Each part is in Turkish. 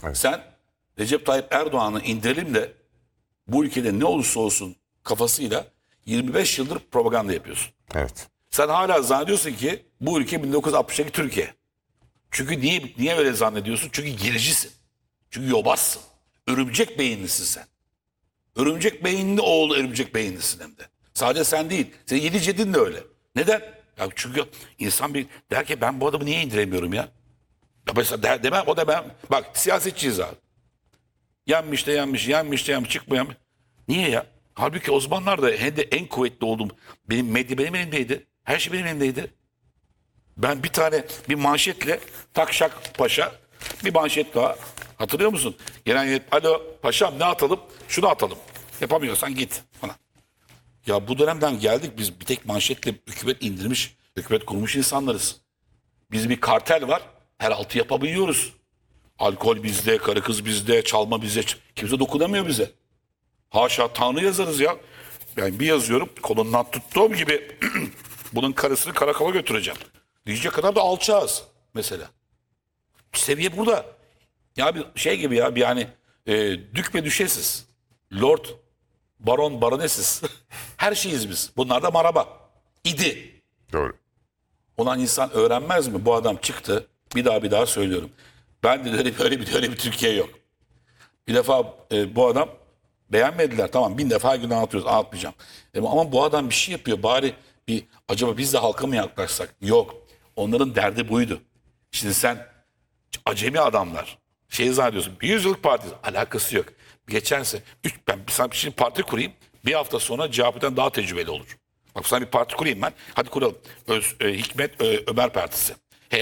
Evet. Sen Recep Tayyip Erdoğan'ı indirelim de bu ülkede ne olursa olsun kafasıyla 25 yıldır propaganda yapıyorsun. Evet. Sen hala zannediyorsun ki bu ülke 1960'daki Türkiye. Çünkü niye öyle zannediyorsun? Çünkü gericisin. Çünkü yobazsın. Örümcek beyinlisin sen. Örümcek beyinli oğlu örümcek beyinlisin hem de. Sadece sen değil. Senin yedi cedin de öyle. Neden? Ya çünkü insan bir der ki ben bu adamı niye indiremiyorum ya? Ya mesela demem o da ben. Bak siyasetçiyiz abi. Yenmiş de yenmiş, yenmiş de yenmiş, çıkmayan. Niye ya? Halbuki o zamanlar da hem de en kuvvetli olduğum benim medya benim elimdeydi. Her şey benim elimdeydi. Ben bir manşetle takşak paşa bir manşet daha. Hatırlıyor musun? Genel yönetim, alo paşam ne atalım? Şunu atalım. Yapamıyorsan git falan. Ya bu dönemden geldik biz bir tek manşetle hükümet indirmiş, hükümet kurmuş insanlarız. Biz bir kartel var, her altı yapabiliyoruz. Alkol bizde, karı kız bizde, çalma bizde. Kimse dokunamıyor bize. Haşa Tanrı yazarız ya. Ben bir yazıyorum kolundan tuttuğum gibi bunun karısını karakola götüreceğim. Diyecek kadar da alçağız mesela. Seviye burada. Ya bir şey gibi ya bir yani dük ve düşesiz. Lord, baron, baronesiz. Her şeyiz biz. Bunlar da maraba. İdi. Doğru. Olan insan öğrenmez mi? Bu adam çıktı. Bir daha söylüyorum. Ben de öyle bir Türkiye yok. Bir defa bu adam beğenmediler. Tamam 1000 defa günah anlatıyoruz. Anlatmayacağım. Ama bu adam bir şey yapıyor. Bari acaba biz de halka mı yaklaşsak? Yok. Onların derdi buydu. Şimdi sen acemi adamlar zannediyorsun. 100 yıllık partisi alakası yok. Geçense ben şimdi parti kurayım. Bir hafta sonra CHP'den daha tecrübeli olur. Bak sana bir parti kurayım ben. Hadi kuralım. Hikmet Ömer Partisi.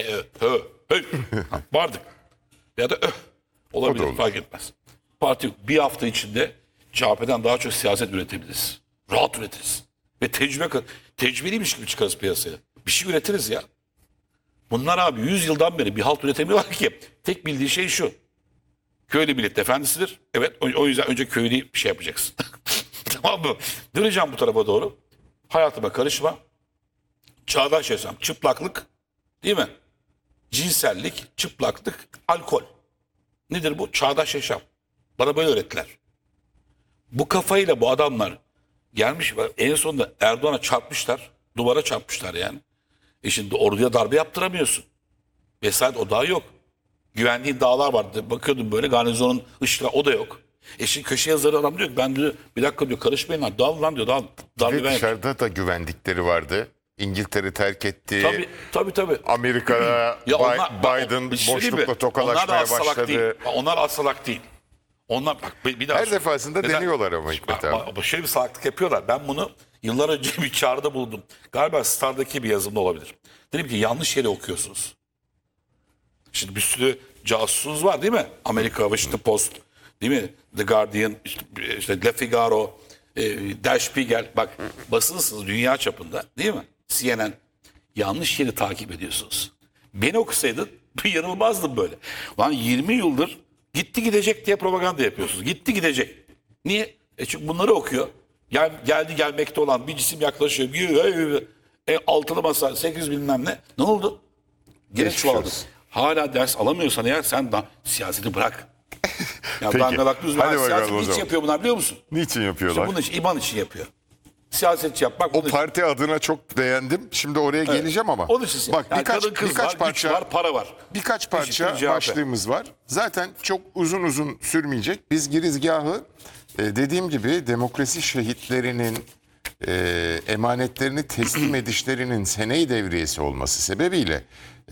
Vardık. Ya da olabilir olur. fark etmez. Parti bir hafta içinde CHP'den daha çok siyaset üretebiliriz. Rahat üretiriz. Ve tecrübeliymiş gibi çıkarız piyasaya. Bir şey üretiriz ya. Bunlar abi 100 yıldan beri bir halt üretemiyorlar ki. Tek bildiği şey şu. Köylü millet efendisidir. Evet o yüzden önce köylü bir şey yapacaksın. Tamam mı? Döneceğim bu tarafa doğru. Hayatıma karışma. Çağdaş yaşam, çıplaklık değil mi? Cinsellik, çıplaklık, alkol. Nedir bu? Çağdaş yaşam. Bana böyle öğrettiler. Bu kafayla bu adamlar gelmiş en sonunda Erdoğan'a çarpmışlar. Duvara çarpmışlar yani. Şimdi orduya darbe yaptıramıyorsun. Vesayet o daha yok. Güvendiğin dağlar vardı. Bakıyordum böyle garnizonun ışığı o da yok. Şimdi köşe yazarı adam diyor ki ben diyor bir dakika diyor karışmayın lan dağıl lan diyor. Darbe Ve dışarıda da güvendikleri vardı. İngiltere terk etti. Tabii. Amerika'da Biden bir şey değil mi? boşlukla tokalaşmaya Onlar da başladı. değil. Onlar az salak değil. Onlar bak bir daha Her söyleyeyim. defasında Mesela- deniyorlar ama Hikmet abi. Ama şöyle bir salaklık yapıyorlar. Ben bunu yıllar önce bir çağrıda buldum. Galiba Star'daki bir yazımda olabilir. Dedim ki yanlış yere okuyorsunuz. Şimdi bir sürü casusumuz var değil mi? Amerika, Washington Post, değil mi? The Guardian, işte Le Figaro, Der Spiegel. Bak basınısınız dünya çapında değil mi? CNN. Yanlış yeri takip ediyorsunuz. Beni okusaydın yanılmazdım böyle. Lan 20 yıldır gitti gidecek diye propaganda yapıyorsunuz. Gitti gidecek. Niye? Çünkü bunları okuyor. Geldi gelmekte olan bir cisim yaklaşıyor. Altılı masa 8 bilmem ne. Ne oldu? Gene Geçmiş çoğaldı. olsun. Hala ders alamıyorsan eğer sen siyaseti bırak. Ya Peki. dangalaklı Hadi bakalım siyaseti o niçin zaman. yapıyor bunlar biliyor musun? Niçin yapıyorlar? Bunun için, İban için yapıyor. Siyasetçi yapmak. O parti adına çok beğendim. Şimdi oraya geleceğim ama. Onun için. Bak Yani kadın, kız birkaç var, güç parça var, para var. birkaç parça Eşittir CHP. başlığımız var. Zaten çok uzun sürmeyecek. Biz girizgahı dediğim gibi demokrasi şehitlerinin emanetlerini teslim edişlerinin sene-i devriyesi olması sebebiyle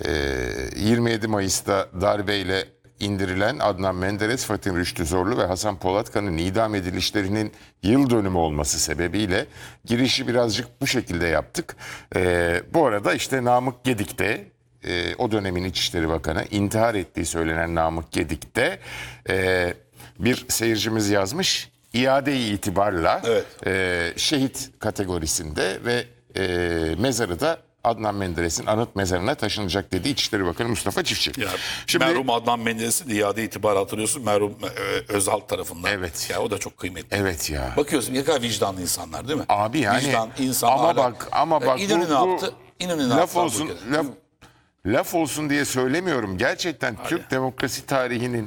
27 Mayıs'ta darbeyle indirilen Adnan Menderes, Fatih Rüştü Zorlu ve Hasan Polatkan'ın idam edilişlerinin yıl dönümü olması sebebiyle girişi birazcık bu şekilde yaptık. Bu arada işte Namık Gedik de o dönemin İçişleri Bakanı intihar ettiği söylenen Namık Gedik de bir seyircimiz yazmış. İade-i itibarla şehit kategorisinde ve mezarı da Adnan Menderes'in anıt mezarına taşınacak dedi İçişleri Bakanı Mustafa Çiftçi. Ya, Şimdi merhum Adnan Menderes'in de iade itibarı hatırlıyorsun. Merhum Özal tarafından. Evet. Ya o da çok kıymetli. evet ya. Bakıyorsun ne kadar vicdanlı insanlar değil mi? Abi yani Vicdan, insan, ama ahlak. bak İnönü ne yaptı? İnönü ne laf yaptı? olsun laf olsun diye söylemiyorum. Gerçekten Türk demokrasi tarihinin